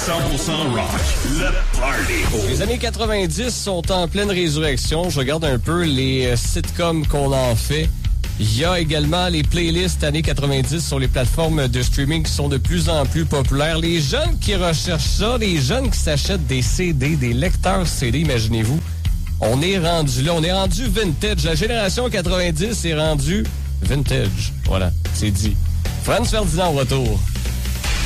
rock, le party. Les années 90 sont en pleine résurrection. Je regarde un peu les sitcoms qu'on en fait. Il y a également les playlists années 90 sur les plateformes de streaming qui sont de plus en plus populaires. Les jeunes qui recherchent ça, les jeunes qui s'achètent des CD, des lecteurs CD, imaginez-vous. On est rendu là, on est rendu vintage. La génération 90 est rendue vintage. Voilà, c'est dit. Franz Ferdinand au retour.